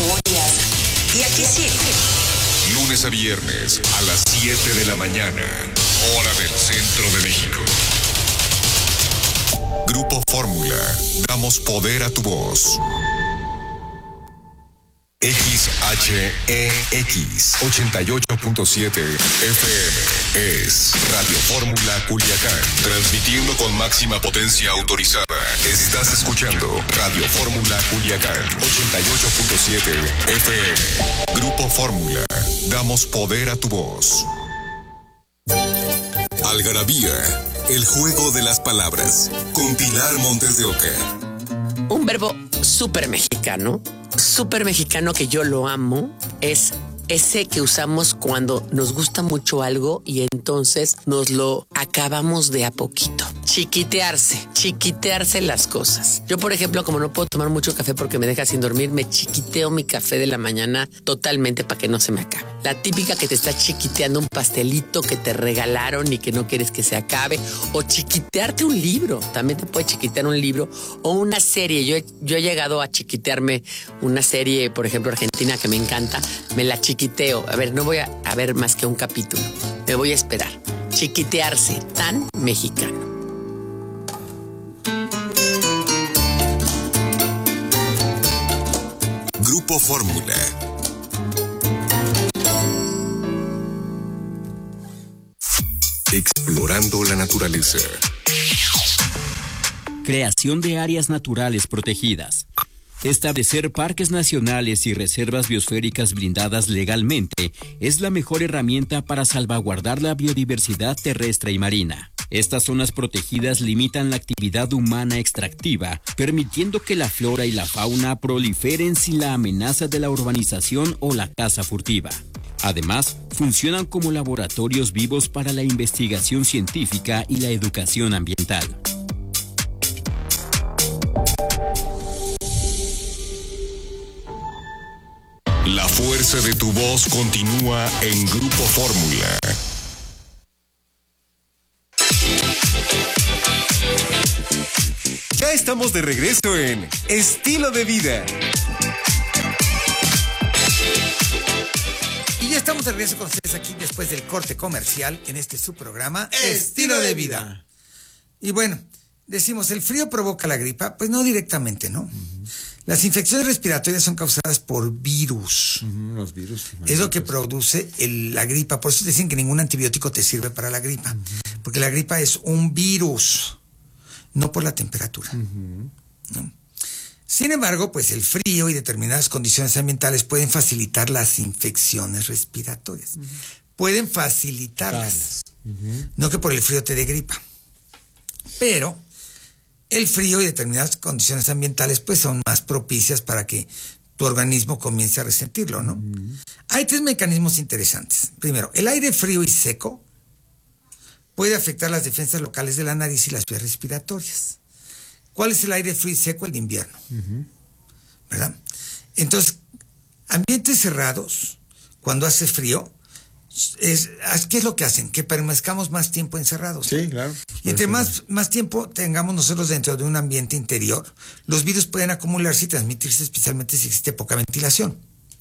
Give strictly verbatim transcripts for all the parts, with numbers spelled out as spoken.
zanahorias. Y aquí sí. Lunes a viernes a las siete de la mañana, hora del centro de México. Grupo Fórmula, damos poder a tu voz. X H E X ochenta y ocho punto siete F M es Radio Fórmula Culiacán, transmitiendo con máxima potencia autorizada. Estás escuchando Radio Fórmula Culiacán ochenta y ocho punto siete F M. Grupo Fórmula, damos poder a tu voz. Algarabía, el juego de las palabras, con Pilar Montes de Oca. Un verbo súper mexicano, súper mexicano que yo lo amo, es ese que usamos cuando nos gusta mucho algo y entonces nos lo acabamos de a poquito. Chiquitearse, chiquitearse las cosas. Yo, por ejemplo, como no puedo tomar mucho café porque me deja sin dormir, me chiquiteo mi café de la mañana totalmente para que no se me acabe. La típica que te está chiquiteando un pastelito que te regalaron y que no quieres que se acabe. O chiquitearte un libro. También te puede chiquitear un libro o una serie. Yo he, yo he llegado a chiquitearme una serie, por ejemplo, argentina, que me encanta. Me la chiquiteo. A ver, no voy a, a ver más que un capítulo. Me voy a esperar. Chiquitearse, tan mexicano. Grupo Fórmula. Explorando la naturaleza. Creación de áreas naturales protegidas. Establecer parques nacionales y reservas biosféricas blindadas legalmente es la mejor herramienta para salvaguardar la biodiversidad terrestre y marina. Estas zonas protegidas limitan la actividad humana extractiva, permitiendo que la flora y la fauna proliferen sin la amenaza de la urbanización o la caza furtiva. Además, funcionan como laboratorios vivos para la investigación científica y la educación ambiental. La fuerza de tu voz continúa en Grupo Fórmula. Ya estamos de regreso en Estilo de Vida. Y ya estamos de regreso con ustedes aquí después del corte comercial en este su programa Estilo de Vida. Y bueno, decimos, ¿el frío provoca la gripa? Pues no directamente, ¿no? Uh-huh. Las infecciones respiratorias son causadas por virus. Uh-huh, los virus. Es lo que produce el, la gripa. Por eso dicen que ningún antibiótico te sirve para la gripa. Uh-huh. Porque la gripa es un virus, no por la temperatura. Uh-huh. ¿No? Sin embargo, pues el frío y determinadas condiciones ambientales pueden facilitar las infecciones respiratorias. Uh-huh. Pueden facilitarlas. Uh-huh. No que por el frío te dé gripa. Pero el frío y determinadas condiciones ambientales pues son más propicias para que tu organismo comience a resentirlo, ¿no? Uh-huh. Hay tres mecanismos interesantes. Primero, el aire frío y seco puede afectar las defensas locales de la nariz y las vías respiratorias. ¿Cuál es el aire frío y seco? El de invierno. Uh-huh. ¿Verdad? Entonces, ambientes cerrados, cuando hace frío, Es, ¿qué es lo que hacen? Que permanezcamos más tiempo encerrados. Sí, claro. Y entre más, más tiempo tengamos nosotros dentro de un ambiente interior, los virus pueden acumularse y transmitirse, especialmente si existe poca ventilación.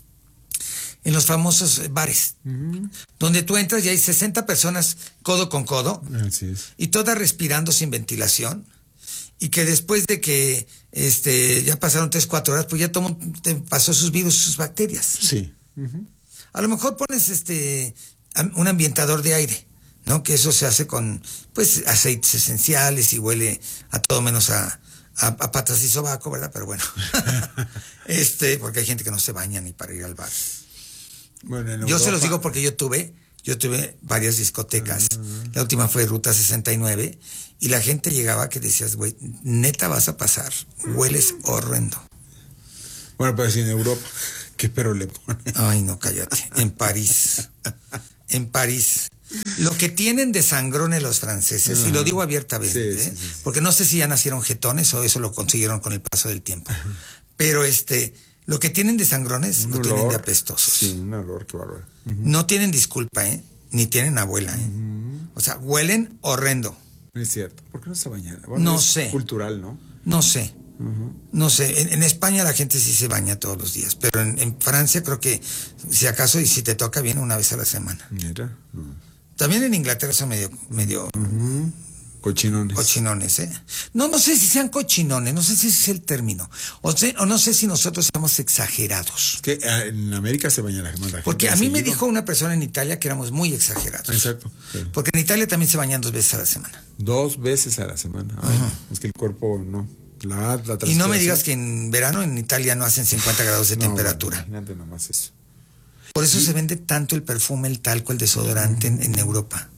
En los famosos bares, uh-huh. donde tú entras y hay sesenta personas codo con codo, así es. Y todas respirando sin ventilación, y que después de que este, ya pasaron tres, cuatro horas, pues ya todo te pasó sus virus, sus bacterias. Sí. Uh-huh. A lo mejor pones este un ambientador de aire, ¿no? Que eso se hace con, pues, aceites esenciales y huele a todo menos a, a, a patas y sobaco, ¿verdad? Pero bueno, este, porque hay gente que no se baña ni para ir al bar. Bueno, en yo Europa... se los digo porque yo tuve, yo tuve varias discotecas. Uh-huh. La última fue Ruta sesenta y nueve y la gente llegaba que decías, güey, neta vas a pasar, hueles horrendo. Bueno, pero si en Europa... ¿Qué pero le ponen? Ay, no, cállate. En París. En París. Lo que tienen de sangrones los franceses, uh-huh. y lo digo abiertamente, sí, ¿eh? sí, sí, sí. porque no sé si ya nacieron jetones o eso lo consiguieron con el paso del tiempo. Uh-huh. Pero este, lo que tienen de sangrones, un lo olor, tienen de apestosos. Sí, un olor, qué bárbaro. Uh-huh. No tienen disculpa, ¿eh? Ni tienen abuela, ¿eh? Uh-huh. O sea, huelen horrendo. Es cierto. ¿Por qué no se bañan? Bueno, no es sé. Cultural, ¿no? No sé. Uh-huh. No sé, en, en España la gente sí se baña todos los días, pero en, en Francia creo que si acaso y si te toca bien una vez a la semana. Mira. Uh-huh. También en Inglaterra son medio, medio uh-huh. cochinones. Cochinones, ¿eh? No, no sé si sean cochinones, no sé si ese es el término. O, sé, o no sé si nosotros somos exagerados. Es que en América se baña la gente. Porque a mí me dijo una persona en Italia que éramos muy exagerados. Exacto. Sí. Porque en Italia también se bañan dos veces a la semana. Dos veces a la semana. Ay, uh-huh. Es que el cuerpo no. La, la y no me digas que en verano en Italia no hacen cincuenta grados de no, temperatura. Imagínate nomás eso. Por eso y... se vende tanto el perfume, el talco, el desodorante uh-huh. en, en Europa.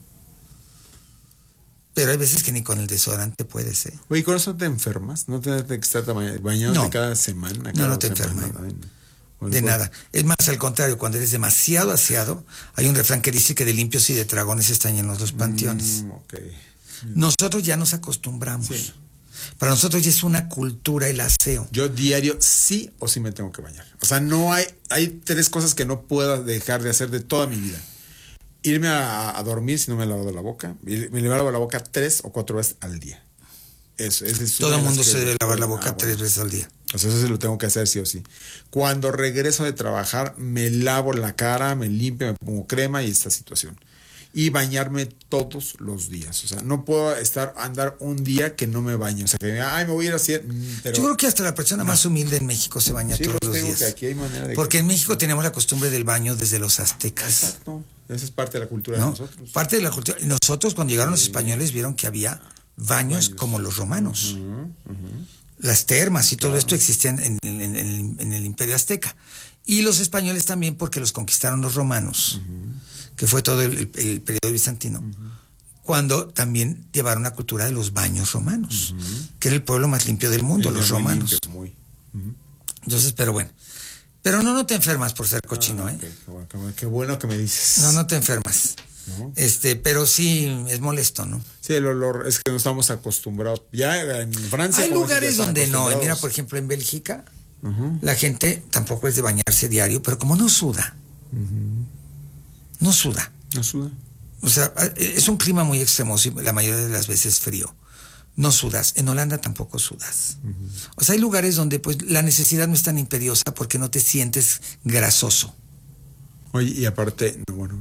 Pero hay veces que ni con el desodorante puedes, ¿eh? Oye, ¿con eso te enfermas? ¿No te que estar bañándote no. cada semana? Cada no, no te enfermas. Bueno, de pues... nada. Es más, al contrario, cuando eres demasiado aseado, hay un refrán que dice que de limpios y de dragones están llenos los panteones. Mm, okay. Nosotros ya nos acostumbramos. Sí. Para nosotros ya es una cultura el aseo. Yo diario sí o sí me tengo que bañar. O sea, no hay, hay tres cosas que no puedo dejar de hacer de toda mi vida. Irme a, a dormir si no me he lavado la boca. Me lavo la boca tres o cuatro veces al día. Eso, eso es todo el mundo se debe lavar la boca ah, tres bueno. veces al día. O sea, eso sí lo tengo que hacer sí o sí. Cuando regreso de trabajar, me lavo la cara, me limpio, me pongo crema y esta situación. Y bañarme todos los días. O sea, no puedo estar andar un día que no me baño. O sea, que ay, me voy a ir así. Pero... Yo creo que hasta la persona no. más humilde en México se baña sí, todos los días. Que aquí hay manera de Porque que... en México tenemos la costumbre del baño desde los aztecas. Exacto. Esa es parte de la cultura ¿no? de nosotros. Parte de la cultura. Nosotros, cuando llegaron sí. los españoles, vieron que había baños, baños. como los romanos. Uh-huh, uh-huh. Las termas y todo claro. esto existían en, en, en, en, en el Imperio Azteca. Y los españoles también, porque los conquistaron los romanos, uh-huh. que fue todo el, el, el periodo bizantino, uh-huh. cuando también llevaron la cultura de los baños romanos, uh-huh. que era el pueblo más limpio del mundo, sí, los romanos. Limpio, muy. Uh-huh. Entonces, pero bueno. Pero no, no te enfermas por ser cochino, ah, okay. ¿eh? Qué bueno, qué bueno que me dices. No, no te enfermas. ¿No? Este, pero sí es molesto, ¿no? Sí, el olor es que no estamos acostumbrados. Ya en Francia. Hay lugares donde no. Mira, por ejemplo, en Bélgica, uh-huh. la gente tampoco es de bañarse diario, pero como no suda, uh-huh. no suda. No suda. O sea, es un clima muy extremoso y la mayoría de las veces frío. No sudas. En Holanda tampoco sudas. Uh-huh. O sea, hay lugares donde pues la necesidad no es tan imperiosa porque no te sientes grasoso. Oye, y aparte, bueno,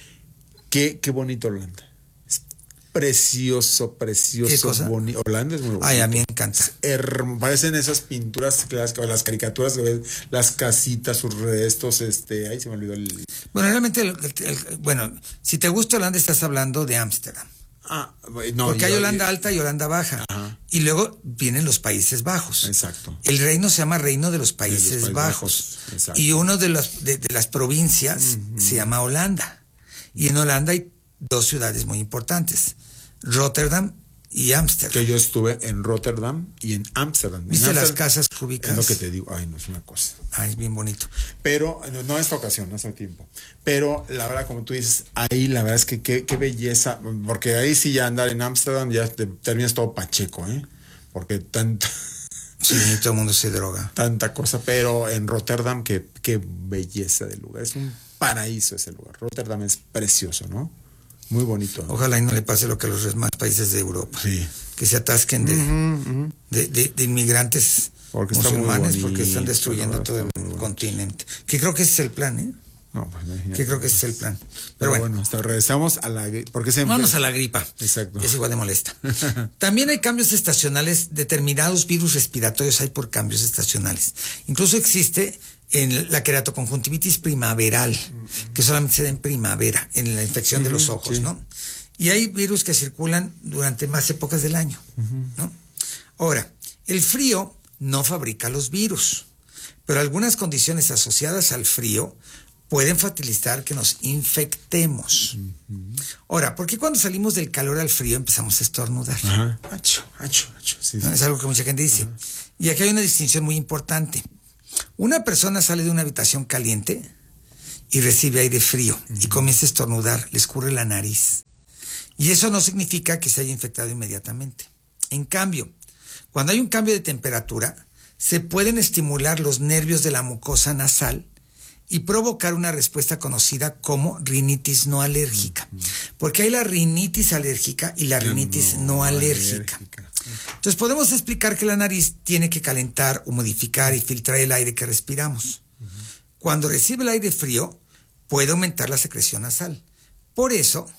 qué, qué bonito Holanda. Es precioso, precioso. ¿Qué cosa? Boni- Holanda es muy bonito. Ay, a mí me encanta. Herm- parecen esas pinturas clásicas, las caricaturas, las casitas, sus restos, este, ahí se me olvidó el... Bueno, realmente, el, el, el, bueno, si te gusta Holanda estás hablando de Ámsterdam. Ah, no, porque yo, hay Holanda yo, alta y Holanda baja. Ajá. Y luego vienen los Países Bajos. Exacto. El reino se llama Reino de los Países, de los Países Bajos. Bajos. Y uno de, los, de, de las provincias uh-huh. se llama Holanda. Y en Holanda hay dos ciudades muy importantes, Rotterdam y Ámsterdam. Que yo estuve en Rotterdam y en Ámsterdam. ¿Viste las casas cúbicas? Es lo que te digo. Ay, no, es una cosa. Ay, es bien bonito. Pero, no esta ocasión, hace tiempo. Pero, la verdad, como tú dices, ahí la verdad es que qué, qué belleza. Porque ahí sí ya andar en Ámsterdam ya te terminas todo pacheco, ¿eh? Porque tanta... Sí, todo el mundo se droga. Tanta cosa. Pero en Rotterdam, qué, qué belleza de lugar. Es un paraíso ese lugar. Rotterdam es precioso, ¿no? Muy bonito, ¿no? Ojalá y no le pase lo que a los demás países de Europa. Sí. Que se atasquen de, uh-huh, uh-huh. de, de, de inmigrantes porque musulmanes bonito, porque están destruyendo todo el bonito. continente. Que creo que ese es el plan, ¿eh? No, pues que creo que ese es el plan. Pero, Pero bueno, bueno hasta regresamos a la porque se Vamos a la gripa. Exacto. Es igual de molesta. También hay cambios estacionales, determinados virus respiratorios hay por cambios estacionales. Incluso existe en la queratoconjuntivitis primaveral, uh-huh. que solamente se da en primavera, en la infección uh-huh, de los ojos, sí. ¿no? Y hay virus que circulan durante más épocas del año, uh-huh. ¿no? Ahora, el frío no fabrica los virus, pero algunas condiciones asociadas al frío pueden facilitar que nos infectemos. Uh-huh. Ahora, ¿por qué cuando salimos del calor al frío empezamos a estornudar? Ajá. Uh-huh. Acho, acho, acho. Sí, ¿no? sí. Es algo que mucha gente dice. Uh-huh. Y aquí hay una distinción muy importante. Una persona sale de una habitación caliente y recibe aire frío uh-huh. y comienza a estornudar, le escurre la nariz. Y eso no significa que se haya infectado inmediatamente. En cambio, cuando hay un cambio de temperatura, se pueden estimular los nervios de la mucosa nasal y provocar una respuesta conocida como rinitis no alérgica. Uh-huh. Porque hay la rinitis alérgica y la rinitis no, no alérgica. alérgica. Entonces podemos explicar que la nariz tiene que calentar o modificar y filtrar el aire que respiramos. Uh-huh. Cuando recibe el aire frío, puede aumentar la secreción nasal. Por eso,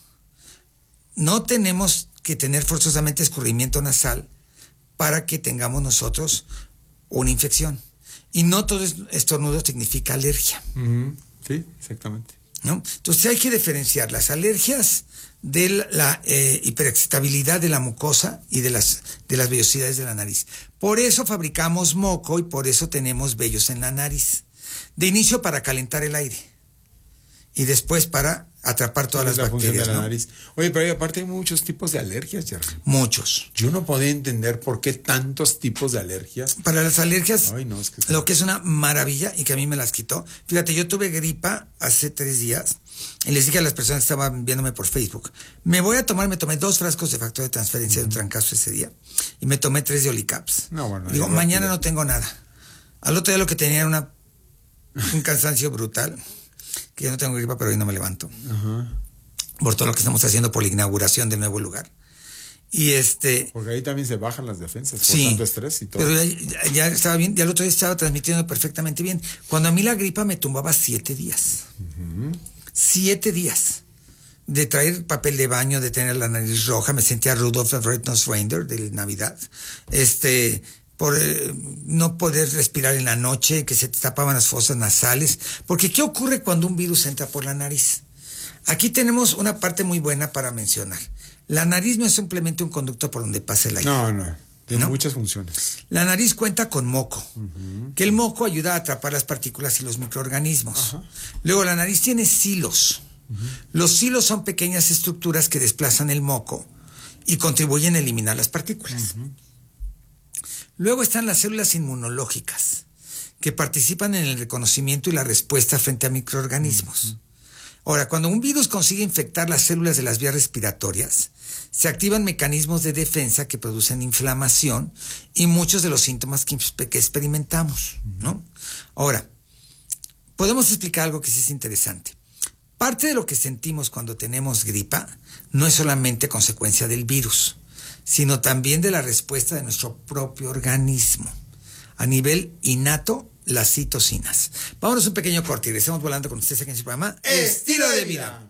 no tenemos que tener forzosamente escurrimiento nasal para que tengamos nosotros una infección. Y no todo estornudo significa alergia. Uh-huh. Sí, exactamente. ¿No? Entonces hay que diferenciar las alergias de la eh, hiperexcitabilidad de la mucosa y de las, de las vellosidades de la nariz. Por eso fabricamos moco y por eso tenemos vellos en la nariz. De inicio para calentar el aire y después para atrapar todas las la bacterias. De la ¿no? nariz. Oye, pero aparte hay muchos tipos de alergias, Jerry. Muchos. Yo no podía entender por qué tantos tipos de alergias. Para las alergias, Ay, no, es que lo que es una maravilla y que a mí me las quitó. Fíjate, yo tuve gripa hace tres días y les dije a las personas que estaban viéndome por Facebook, me voy a tomar, me tomé dos frascos de factor de transferencia uh-huh. de un trancazo ese día y me tomé tres de Olicaps. No, bueno, Digo, mañana no tengo nada. Al otro día lo que tenía era una, un cansancio brutal, que yo no tengo gripa, pero hoy no me levanto. Ajá. Uh-huh. Por todo lo que estamos haciendo por la inauguración del nuevo lugar. Y este... Porque ahí también se bajan las defensas, por sí, tanto estrés y todo. Pero ya, ya estaba bien, ya el otro día estaba transmitiendo perfectamente bien. Cuando a mí la gripa me tumbaba siete días. Uh-huh. Siete días. De traer papel de baño, de tener la nariz roja, me sentía Rudolph the Red-Nosed Reindeer de Navidad. Este... por eh, no poder respirar en la noche, que se te tapaban las fosas nasales. Porque ¿qué ocurre cuando un virus entra por la nariz? Aquí tenemos una parte muy buena para mencionar. La nariz no es simplemente un conducto por donde pasa el aire. No, no. Tiene ¿no? muchas funciones. La nariz cuenta con moco, uh-huh. que el moco ayuda a atrapar las partículas y los microorganismos. Uh-huh. Luego la nariz tiene silos. Uh-huh. Los silos son pequeñas estructuras que desplazan el moco y contribuyen a eliminar las partículas. Uh-huh. Luego están las células inmunológicas, que participan en el reconocimiento y la respuesta frente a microorganismos. Uh-huh. Ahora, cuando un virus consigue infectar las células de las vías respiratorias, se activan mecanismos de defensa que producen inflamación y muchos de los síntomas que, que experimentamos, ¿no? Ahora, podemos explicar algo que sí es interesante. Parte de lo que sentimos cuando tenemos gripa no es solamente consecuencia del virus, sino también de la respuesta de nuestro propio organismo. A nivel innato, las citocinas. Vámonos un pequeño corte y regresamos volando con ustedes aquí en su programa Estilo de Vida.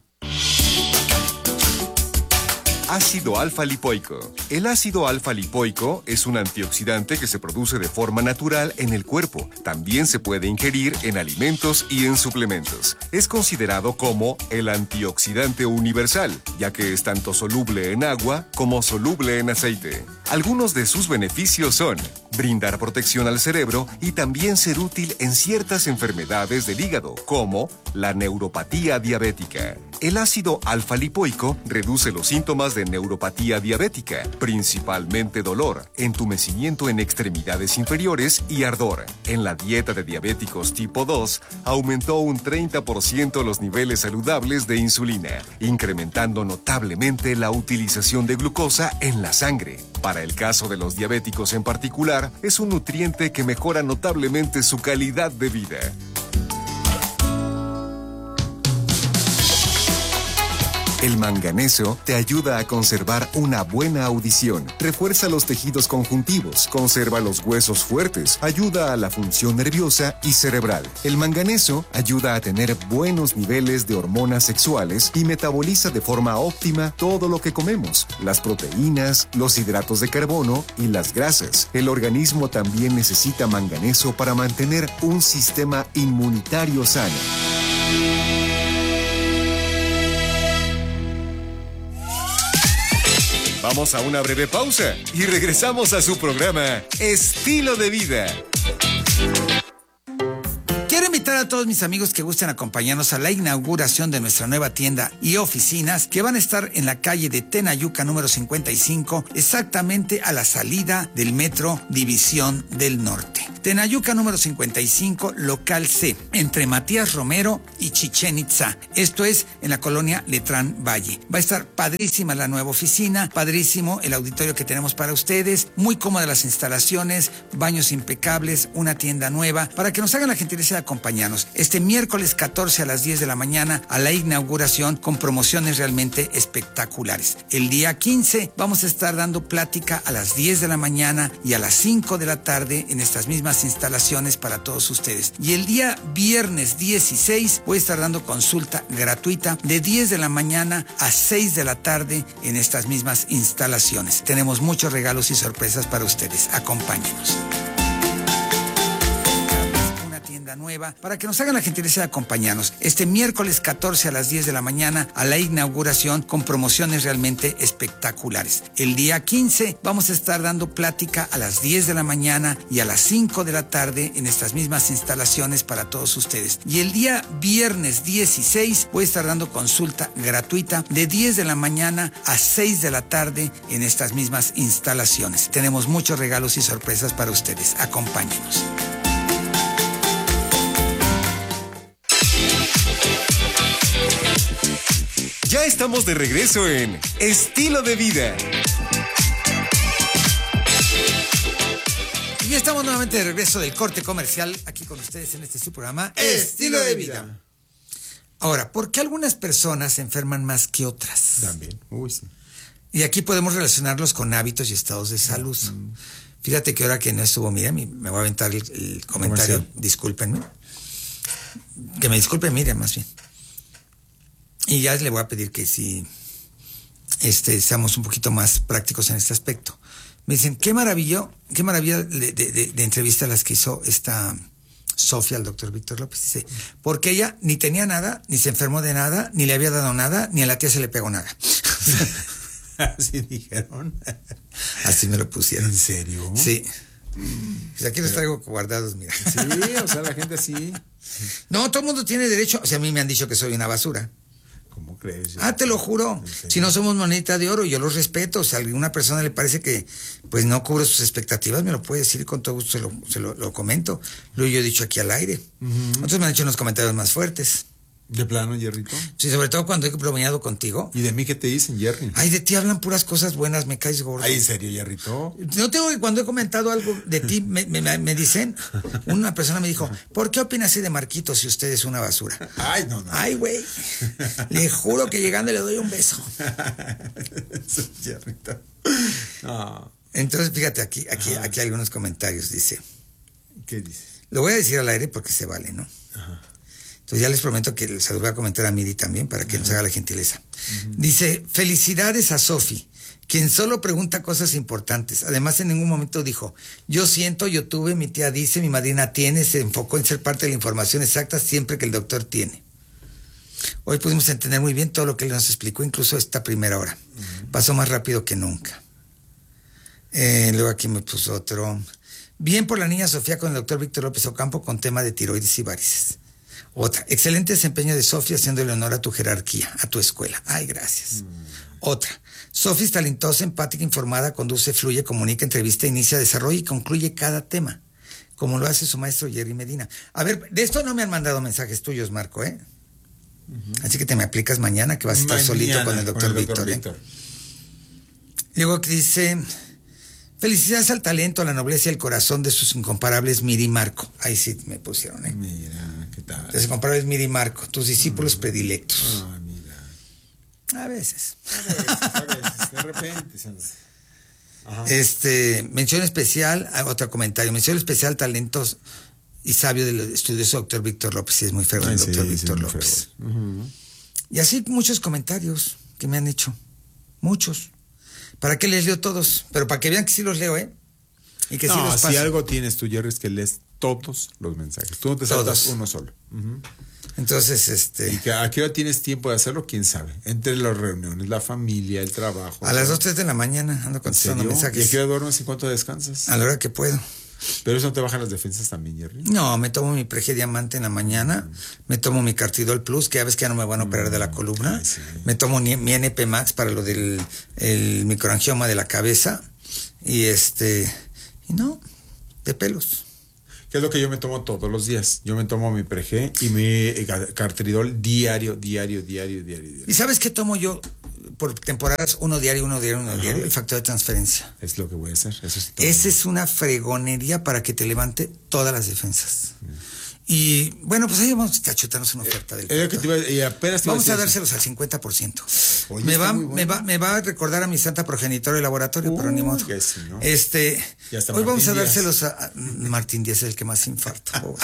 Ácido alfa lipoico. El ácido alfa lipoico es un antioxidante que se produce de forma natural en el cuerpo. También se puede ingerir en alimentos y en suplementos. Es considerado como el antioxidante universal, ya que es tanto soluble en agua como soluble en aceite. Algunos de sus beneficios son brindar protección al cerebro y también ser útil en ciertas enfermedades del hígado, como la neuropatía diabética. El ácido alfa lipoico reduce los síntomas de neuropatía diabética, principalmente dolor, entumecimiento en extremidades inferiores y ardor. En la dieta de diabéticos tipo dos, aumentó un treinta por ciento los niveles saludables de insulina, incrementando notablemente la utilización de glucosa en la sangre. Para el caso de los diabéticos en particular, es un nutriente que mejora notablemente su calidad de vida. El manganeso te ayuda a conservar una buena audición, refuerza los tejidos conjuntivos, conserva los huesos fuertes, ayuda a la función nerviosa y cerebral. El manganeso ayuda a tener buenos niveles de hormonas sexuales y metaboliza de forma óptima todo lo que comemos, las proteínas, los hidratos de carbono y las grasas. El organismo también necesita manganeso para mantener un sistema inmunitario sano. Vamos a una breve pausa y regresamos a su programa Estilo de Vida. Quiero invitar a todos mis amigos que gusten acompañarnos a la inauguración de nuestra nueva tienda y oficinas que van a estar en la calle de Tenayuca número cincuenta y cinco, exactamente a la salida del Metro División del Norte. Tenayuca número cincuenta y cinco, local C, entre Matías Romero y Chichén Itzá. Esto es en la colonia Letrán Valle. Va a estar padrísima la nueva oficina, padrísimo el auditorio que tenemos para ustedes, muy cómodas las instalaciones, baños impecables, una tienda nueva, para que nos hagan la gentileza de acompañarnos. acompáñanos este miércoles catorce a las diez de la mañana a la inauguración con promociones realmente espectaculares. El día quince vamos a estar dando plática a las diez de la mañana y a las cinco de la tarde en estas mismas instalaciones para todos ustedes. Y el día viernes dieciséis voy a estar dando consulta gratuita de diez de la mañana a seis de la tarde en estas mismas instalaciones. Tenemos muchos regalos y sorpresas para ustedes. Acompáñenos. Una tienda nueva para que nos hagan la gentileza de acompañarnos este miércoles catorce a las diez de la mañana a la inauguración con promociones realmente espectaculares. El día quince vamos a estar dando plática a las diez de la mañana y a las cinco de la tarde en estas mismas instalaciones para todos ustedes. Y el día viernes dieciséis voy a estar dando consulta gratuita de diez de la mañana a seis de la tarde en estas mismas instalaciones. Tenemos muchos regalos y sorpresas para ustedes. Acompáñenos. Ya estamos de regreso en Estilo de Vida. Y estamos nuevamente de regreso del corte comercial aquí con ustedes en este su programa Estilo de Vida. Ahora, ¿por qué algunas personas se enferman más que otras? También. Uy, sí. Y aquí podemos relacionarlos con hábitos y estados de salud. Mm. Fíjate que ahora que no estuvo Miriam, me voy a aventar el, el comentario, comercial. Discúlpenme. Que me disculpen Miriam, más bien. Y ya le voy a pedir que si este, seamos un poquito más prácticos en este aspecto. Me dicen, qué maravilla, qué maravilla de, de, de, de entrevista las que hizo esta Sofía al doctor Víctor López. Dice, porque ella ni tenía nada, ni se enfermó de nada, ni le había dado nada, ni a la tía se le pegó nada. Así dijeron. Así me lo pusieron. ¿En serio? Sí. Pues aquí los traigo guardados, mira. Sí, o sea, la gente así. No, todo el mundo tiene derecho. O sea, a mí me han dicho que soy una basura. ¿Cómo crees? Ah, te lo juro. Si no somos monedita de oro, yo los respeto. O sea, a alguna persona le parece que pues no cubre sus expectativas, me lo puede decir, con todo gusto se lo, se lo, lo comento. Lo yo he dicho aquí al aire. Uh-huh. Otros me han hecho unos comentarios más fuertes. ¿De plano, Jerrito? Sí, sobre todo cuando he bromeado contigo. ¿Y de mí qué te dicen, Jerry? Ay, de ti hablan puras cosas buenas, me caes gordo. Ay, ¿en serio, Jerrito? No tengo que cuando he comentado algo de ti, me, me, me dicen, una persona me dijo, ¿por qué opina así de Marquito si usted es una basura? Ay, no, no. Ay, güey, le juro que llegando le doy un beso. Jerrito. No. Entonces, fíjate, aquí, aquí, aquí hay algunos comentarios, dice. ¿Qué dice? Lo voy a decir al aire porque se vale, ¿no? Ajá. Entonces ya les prometo que se los voy a comentar a Miri también para que uh-huh. nos haga la gentileza. Uh-huh. Dice, felicidades a Sofi, quien solo pregunta cosas importantes. Además, en ningún momento dijo, yo siento, yo tuve, mi tía dice, mi madrina tiene, se enfocó en ser parte de la información exacta siempre que el doctor tiene. Hoy pudimos entender muy bien todo lo que él nos explicó, incluso esta primera hora. Uh-huh. Pasó más rápido que nunca. Eh, luego aquí me puso otro. Bien por la niña Sofía con el doctor Víctor López Ocampo con tema de tiroides y varices. Otra, excelente desempeño de Sofía haciéndole honor a tu jerarquía, a tu escuela. Ay, gracias. Mm. Otra, Sofía es talentosa, empática, informada, conduce, fluye, comunica, entrevista, inicia, desarrolla y concluye cada tema, como lo hace su maestro Jerry Medina. A ver, de esto no me han mandado mensajes tuyos, Marco, ¿eh? Uh-huh. Así que te me aplicas mañana, que vas a estar mañana, solito con el doctor Víctor. Víctor. ¿eh? Luego que dice... Felicidades al talento, a la nobleza y al corazón de sus incomparables Miri y Marco. Ahí sí me pusieron, ¿eh? Mira, ¿qué tal? Los incomparables Miri y Marco, tus discípulos mm. predilectos. Ah, mira. A veces. A veces, a veces, de repente. Ajá. Este, mención especial, otro comentario, mención especial, talentos y sabio del estudioso doctor Víctor López. Sí, es muy feo el doctor sí, Víctor sí, López. Uh-huh. Y así muchos comentarios que me han hecho. Muchos. ¿Para qué les leo todos? Pero para que vean que sí los leo, ¿eh? Y que no, sí los paso. Si algo tienes tú, Jerry, es que lees todos los mensajes. Tú no te saltas uno solo. Uh-huh. Entonces, este... ¿Y que a qué hora tienes tiempo de hacerlo? ¿Quién sabe? Entre las reuniones, la familia, el trabajo. A las dos, tres de la mañana ando contestando mensajes. ¿Y a qué hora duermes y cuánto descansas? A la hora que puedo. ¿Pero eso no te baja las defensas también, Jerry? No, me tomo mi Prege Diamante en la mañana, mm. me tomo mi Cartidol Plus, que ya ves que ya no me van a operar mm. de la columna, Ay, sí. me tomo mi N P Max para lo del el microangioma de la cabeza, y este, y no, de pelos. ¿Qué es lo que yo me tomo todos los días? Yo me tomo mi Prege y mi Cartidol diario, diario, diario, diario, diario. ¿Y sabes qué tomo yo? Por temporadas, uno diario, uno diario, uno Ajá. diario, el factor de transferencia. Es lo que voy a hacer. Eso sí Esa es una fregonería para que te levante todas las defensas. Mm. Y bueno, pues ahí vamos a chutarnos una oferta del Era que te iba, y apenas te iba Vamos a decir dárselos al cincuenta por ciento. Oye, Me está va, muy bueno. me va, me va a recordar a mi santa progenitora y laboratorio, pero ni Uy, modo. que sí, ¿no? Este, Ya está hoy vamos Martín a Díaz. dárselos a, a Martín Díaz, el que más infarto. pobre.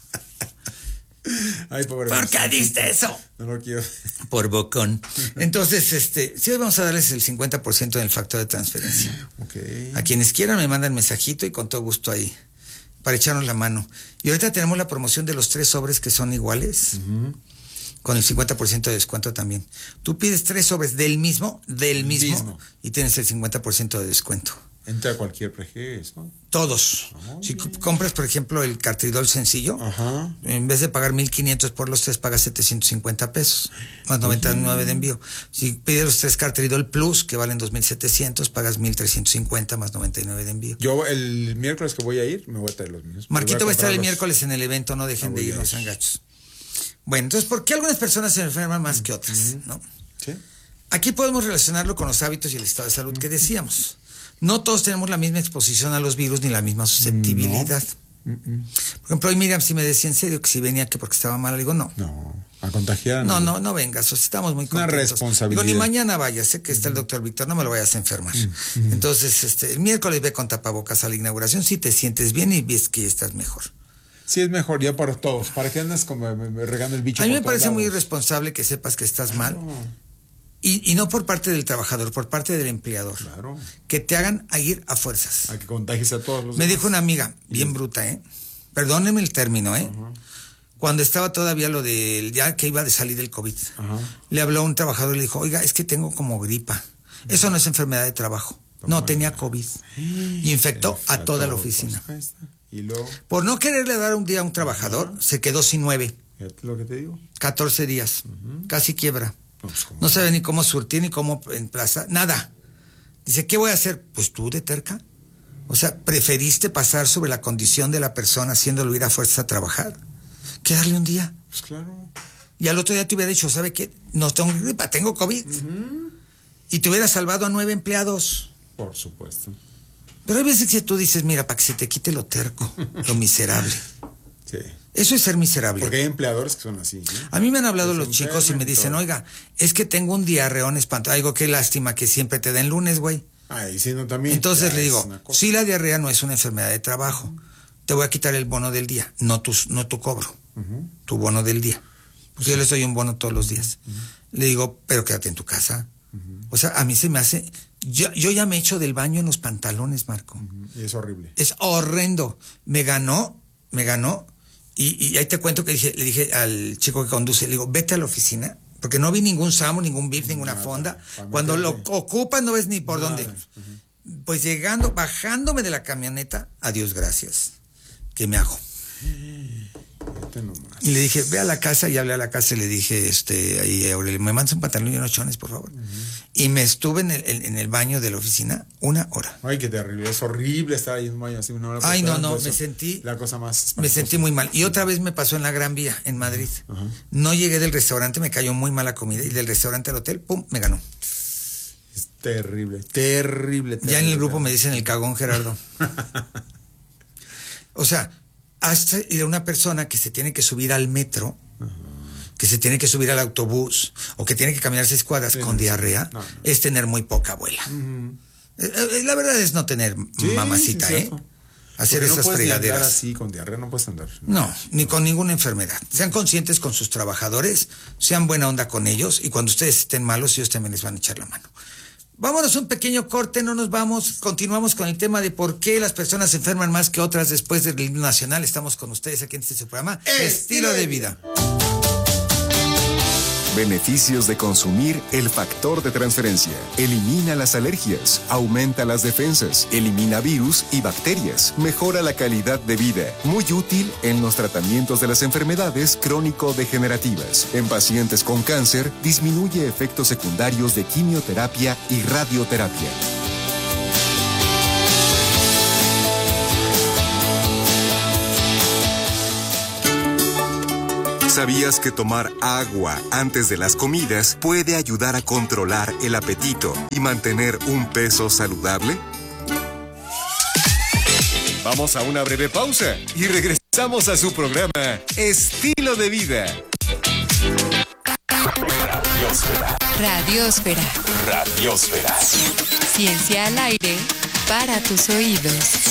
Ay, pobre. ¿Por qué diste eso? No lo quiero. Por bocón. Entonces, este, sí, hoy vamos a darles el cincuenta por ciento del factor de transferencia. Ok. A quienes quieran me mandan mensajito y con todo gusto ahí, para echarnos la mano. Y ahorita tenemos la promoción de los tres sobres que son iguales, uh-huh. con el cincuenta por ciento de descuento también. Tú pides tres sobres del mismo, del mismo, mismo. y tienes el cincuenta por ciento de descuento. Entra cualquier prejes, ¿no? Todos. Oh, si bien. compras, por ejemplo, el Cartridol sencillo, ajá. en vez de pagar mil quinientos por los tres, pagas setecientos cincuenta pesos, más noventa y nueve de envío. Si pides los tres Cartridol Plus, que valen dos mil setecientos, pagas mil trescientos cincuenta más noventa y nueve de envío. Yo el miércoles que voy a ir, me voy a traer los mismos. Marquito va a estar el miércoles en el evento, no dejen no de ir los angachos. Bueno, entonces, ¿por qué algunas personas se enferman más que otras? Uh-huh. ¿no? ¿Sí? Aquí podemos relacionarlo con los hábitos y el estado de salud uh-huh. que decíamos. No todos tenemos la misma exposición a los virus ni la misma susceptibilidad. No. Uh-uh. Por ejemplo, hoy Miriam sí me decía en serio que si venía que porque estaba mal, le digo no. No, a contagiar. No, no, no vengas, o sea, estamos muy contentos. Una responsabilidad. Digo, ni mañana vayas, sé que está el doctor Víctor, no me lo vayas a enfermar. Uh-huh. Entonces, este, el miércoles ve con tapabocas a la inauguración, si te sientes bien y ves que estás mejor. Sí, es mejor ya para todos. ¿Para qué andas como regando el bicho? A mí me parece muy irresponsable que sepas que estás mal. Claro. Y, y no por parte del trabajador, por parte del empleador. Claro. Que te hagan a ir a fuerzas. A que contagies a todos los Me demás. dijo una amiga, bien sí. bruta, ¿eh? Perdónenme el término, ¿eh? Uh-huh. Cuando estaba todavía lo del ya que iba de salir del COVID. Uh-huh. Le habló un trabajador y le dijo, oiga, es que tengo como gripa. Uh-huh. Eso no es enfermedad de trabajo. No, no tenía COVID. Y infectó a toda la oficina. ¿Y luego? Por no quererle dar un día a un trabajador, uh-huh. se quedó sin nueve. Fíjate lo que te digo. catorce días. Uh-huh. Casi quiebra. Pues, no sabe ni cómo surtir, ni cómo emplazar, nada. Dice, ¿qué voy a hacer? Pues tú de terca. O sea, preferiste pasar sobre la condición de la persona haciéndolo ir a fuerza a trabajar. ¿Qué darle un día? Pues claro. Y al otro día te hubiera dicho, ¿sabe qué? No tengo gripa, tengo COVID. Uh-huh. Y te hubiera salvado a nueve empleados. Por supuesto. Pero hay veces que tú dices, mira, para que se te quite lo terco, lo miserable. Sí. Eso es ser miserable. Porque hay empleadores que son así, ¿no? A mí me han hablado los chicos y me dicen, oiga, es que tengo un diarreón espantoso. Digo, qué lástima que siempre te den lunes, güey. Ay, sí, no, también. Entonces le digo, sí, la diarrea no es una enfermedad de trabajo. Uh-huh. Te voy a quitar el bono del día, no tu, no tu cobro, uh-huh. tu bono del día. Pues sí. Yo les doy un bono todos los días. Uh-huh. Le digo, pero quédate en tu casa. Uh-huh. O sea, a mí se me hace... Yo, yo ya me echo del baño en los pantalones, Marco. Uh-huh. Y es horrible. Es horrendo. Me ganó, me ganó... Y, y ahí te cuento que dije, le dije al chico que conduce, le digo, vete a la oficina, porque no vi ningún SAMU, ningún B I F, ninguna nada, fonda. Cuando lo ocupas no ves ni por nada. Dónde. Uh-huh. Pues llegando, bajándome de la camioneta, adiós, gracias. ¿Qué me hago? Y le dije, ve a la casa, y hablé a la casa y le dije, este, ahí, Aurelio, me mandas un pantalón y unos chones, por favor. Uh-huh. Y me estuve en el, en el baño de la oficina una hora. Ay, qué terrible, es horrible estar ahí en un baño así una hora. Ay, no, no, me sentí... La cosa más... Me sentí muy mal. Y otra vez me pasó en la Gran Vía, en Madrid. Uh-huh. No llegué del restaurante, me cayó muy mala comida, y del restaurante al hotel, pum, me ganó. Es terrible, terrible, terrible. Ya en el grupo me dicen el cagón, Gerardo. O sea... hasta ir a una persona que se tiene que subir al metro, uh-huh. que se tiene que subir al autobús, o que tiene que caminar seis cuadras sí, con no, diarrea, no, no. es tener muy poca abuela. Uh-huh. eh, la verdad es no tener sí, mamacita, sí, ¿eh? Hacer Porque esas no fregaderas. Andar así, con diarrea no puedes andar. No, ni con ninguna enfermedad. Sean conscientes con sus trabajadores, sean buena onda con ellos, y cuando ustedes estén malos, ellos también les van a echar la mano. Vámonos un pequeño corte, no nos vamos, continuamos con el tema de por qué las personas se enferman más que otras después del himno nacional. Estamos con ustedes aquí en este programa, Estilo, Estilo de Vida. Beneficios de consumir el factor de transferencia. Elimina las alergias, aumenta las defensas, elimina virus y bacterias, mejora la calidad de vida. Muy útil en los tratamientos de las enfermedades crónico-degenerativas. En pacientes con cáncer, disminuye efectos secundarios de quimioterapia y radioterapia. ¿Sabías que tomar agua antes de las comidas puede ayudar a controlar el apetito y mantener un peso saludable? Vamos a una breve pausa y regresamos. Pasamos a su programa Estilo de Vida. Radiosfera. Radiosfera. Radiosfera. Ciencia al aire para tus oídos.